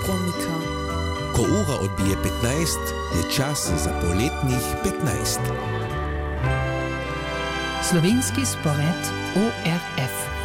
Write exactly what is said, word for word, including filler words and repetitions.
komika. Ko ura odbije petnajst, je čas za poletnih petnajst. Slovenski spored O R F.